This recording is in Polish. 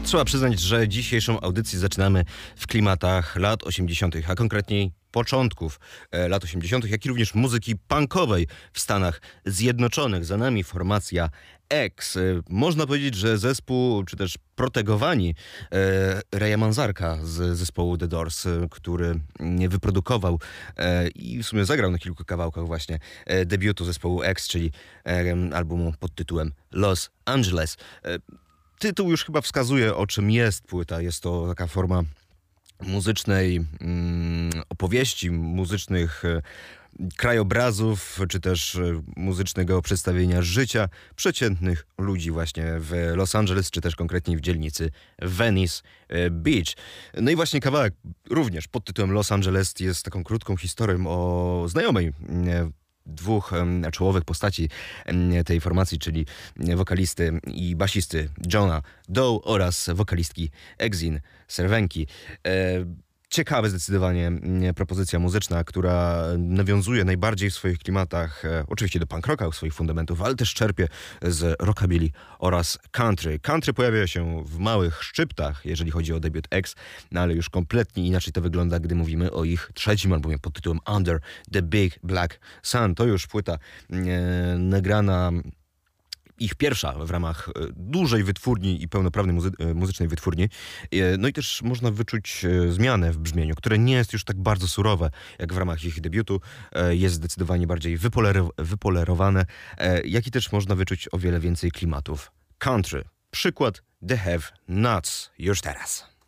Trzeba przyznać, że dzisiejszą audycję zaczynamy w klimatach lat 80., a konkretniej początków lat 80., jak i również muzyki punkowej w Stanach Zjednoczonych. Za nami formacja X. Można powiedzieć, że zespół, czy też protegowani Raya Manzarka z zespołu The Doors, który wyprodukował i w sumie zagrał na kilku kawałkach właśnie debiutu zespołu X, czyli albumu pod tytułem Los Angeles. Tytuł już chyba wskazuje, o czym jest płyta. Jest to taka forma muzycznej opowieści, muzycznych krajobrazów, czy też muzycznego przedstawienia życia przeciętnych ludzi właśnie w Los Angeles, czy też konkretnie w dzielnicy Venice Beach. No i właśnie kawałek również pod tytułem Los Angeles jest taką krótką historią o znajomej dwóch czołowych postaci tej formacji, czyli wokalisty i basisty Johna Doe oraz wokalistki Exin Cervenki. Ciekawe zdecydowanie propozycja muzyczna, która nawiązuje najbardziej w swoich klimatach oczywiście do punk rocka, swoich fundamentów, ale też czerpie z rockabilly oraz country. Country pojawia się w małych szczyptach, jeżeli chodzi o debiut X, no ale już kompletnie inaczej to wygląda, gdy mówimy o ich trzecim albumie pod tytułem Under the Big Black Sun. To już płyta nagrana, ich pierwsza w ramach dużej wytwórni i pełnoprawnej muzycznej wytwórni. No i też można wyczuć zmianę w brzmieniu, które nie jest już tak bardzo surowe, jak w ramach ich debiutu. Jest zdecydowanie bardziej wypolerowane, jak i też można wyczuć o wiele więcej klimatów country. Przykład The Have Nots już teraz.